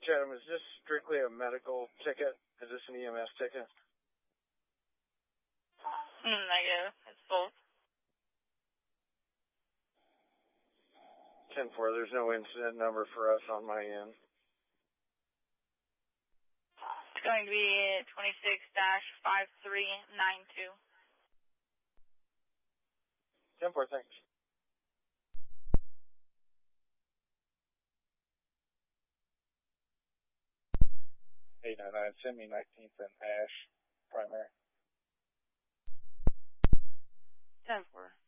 Chatham, is this strictly a medical ticket? Is this an EMS ticket? Negative. It's both. 10-4, there's no incident number for us on my end. It's going to be 26-5392. 10-4, thanks. 899, send me 19th and Ash, primary. 10-4.